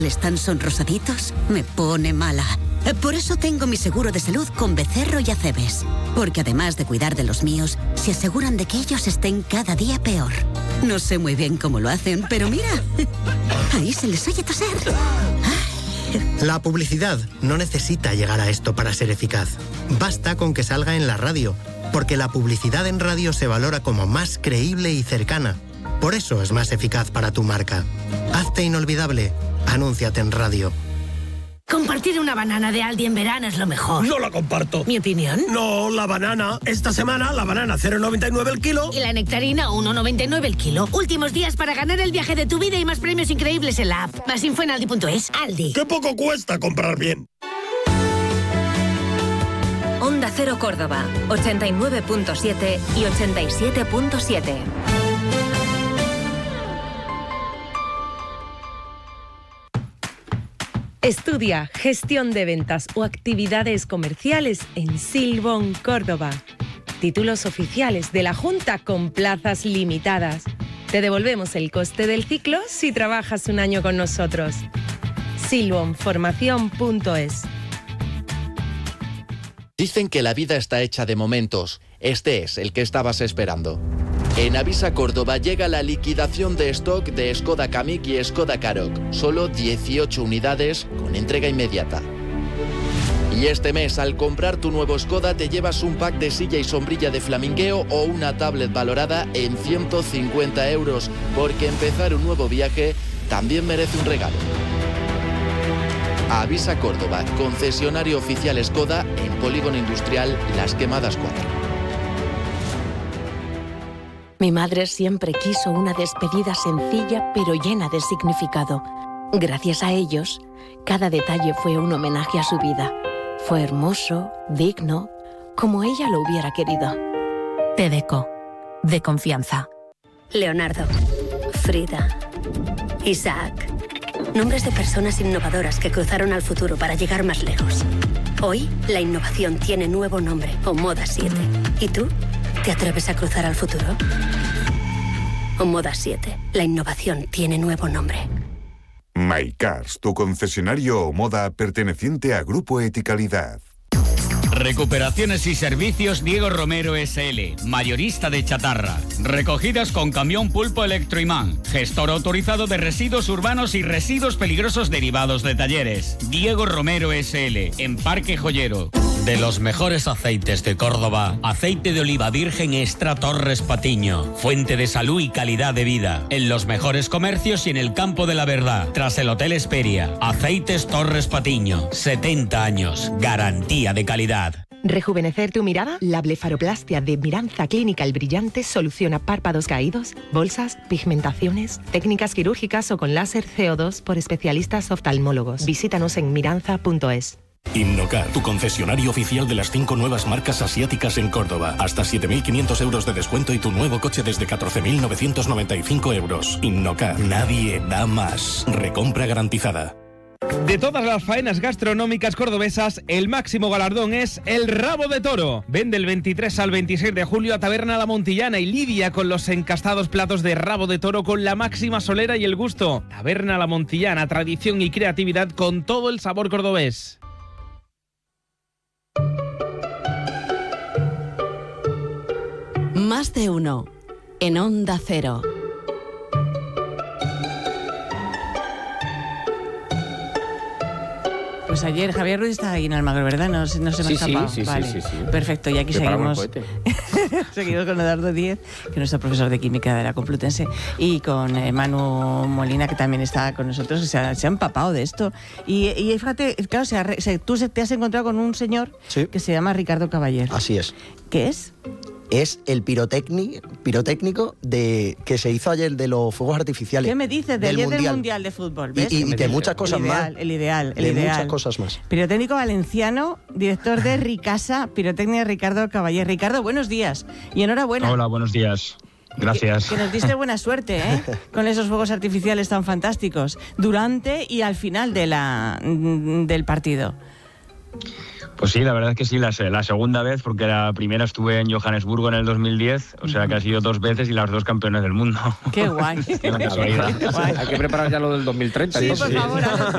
están sonrosaditos, me pone mala. Por eso tengo mi seguro de salud con Becerro y Acebes. Porque además de cuidar de los míos, se aseguran de que ellos estén cada día peor. No sé muy bien cómo lo hacen, pero mira, ahí se les oye toser. La publicidad no necesita llegar a esto para ser eficaz. Basta con que salga en la radio, porque la publicidad en radio se valora como más creíble y cercana. Por eso es más eficaz para tu marca. Hazte inolvidable. Anúnciate en radio. Compartir una banana de Aldi en verano es lo mejor. No la comparto. ¿Mi opinión? No, la banana. Esta semana la banana 0,99 el kilo. Y la nectarina 1,99 el kilo. Últimos días para ganar el viaje de tu vida y más premios increíbles en la app. Más info en aldi.es. Aldi. ¡Qué poco cuesta comprar bien! Onda Cero Córdoba, 89.7 y 87.7. Estudia gestión de ventas o actividades comerciales en Silbón, Córdoba. Títulos oficiales de la Junta con plazas limitadas. Te devolvemos el coste del ciclo si trabajas un año con nosotros. silbonformacion.es. Dicen que la vida está hecha de momentos. Este es el que estabas esperando. En Avisa Córdoba llega la liquidación de stock de Skoda Kamiq y Skoda Karoq. Solo 18 unidades con entrega inmediata. Y este mes, al comprar tu nuevo Skoda, te llevas un pack de silla y sombrilla de flamingueo o una tablet valorada en 150 €, porque empezar un nuevo viaje también merece un regalo. Avisa Córdoba, concesionario oficial Skoda en Polígono Industrial Las Quemadas 4. Mi madre siempre quiso una despedida sencilla pero llena de significado. Gracias a ellos, cada detalle fue un homenaje a su vida. Fue hermoso, digno, como ella lo hubiera querido. Tedeco, de confianza. Leonardo, Frida, Isaac. Nombres de personas innovadoras que cruzaron al futuro para llegar más lejos. Hoy, la innovación tiene nuevo nombre, Omoda 7. ¿Y tú? ¿Te atreves a cruzar al futuro? Omoda 7. La innovación tiene nuevo nombre. MyCars, tu concesionario Omoda perteneciente a Grupo Eticalidad. Recuperaciones y servicios Diego Romero S.L., mayorista de chatarra. Recogidas con camión Pulpo Electroimán. Gestor autorizado de residuos urbanos y residuos peligrosos derivados de talleres. Diego Romero S.L., en Parque Joyero. De los mejores aceites de Córdoba, aceite de oliva virgen extra Torres Patiño. Fuente de salud y calidad de vida. En los mejores comercios y en el campo de la verdad. Tras el Hotel Esperia. Aceites Torres Patiño. 70 años. Garantía de calidad. ¿Rejuvenecer tu mirada? La blefaroplastia de Miranza Clinical Brillante soluciona párpados caídos, bolsas, pigmentaciones, técnicas quirúrgicas o con láser CO2 por especialistas oftalmólogos. Visítanos en miranza.es. Innocar, tu concesionario oficial de las 5 nuevas marcas asiáticas en Córdoba. Hasta 7.500 € de descuento y tu nuevo coche desde 14.995 €. Innocar, nadie da más. Recompra garantizada. De todas las faenas gastronómicas cordobesas, el máximo galardón es el rabo de toro. Ven del 23 al 26 de julio a Taberna La Montillana y lidia con los encastados platos de rabo de toro con la máxima solera y el gusto. Taberna La Montillana, tradición y creatividad con todo el sabor cordobés. Más de uno, en Onda Cero. Pues ayer Javier Ruiz estaba ahí en Almagro, ¿verdad? No se me ha escapado. Sí. Perfecto, y aquí seguimos. Seguimos con Eduardo Díez, que es nuestro profesor de química de la Complutense, y con Manu Molina, que también está con nosotros, que se ha empapado de esto. Y fíjate, claro, tú te has encontrado con un señor que se llama Ricardo Caballer. Así es. ¿Qué es? Es el pirotécnico que se hizo ayer de los fuegos artificiales. ¿Qué me dices? Del Mundial de Fútbol, ¿ves? Y de muchas cosas más. El ideal. Muchas cosas más. Pirotécnico valenciano, director de Ricasa, pirotecnia Ricardo Caballer. Ricardo, buenos días y enhorabuena. Hola, buenos días. Gracias. Que nos diste buena suerte, ¿eh? Con esos fuegos artificiales tan fantásticos, durante y al final del partido. Pues sí, la verdad es que sí, la segunda vez, porque la primera estuve en Johannesburgo en el 2010, o sea que ha sido 2 veces y las 2 campeones del mundo. ¡Qué guay! Hay que preparar ya lo del 2030. Sí, por favor,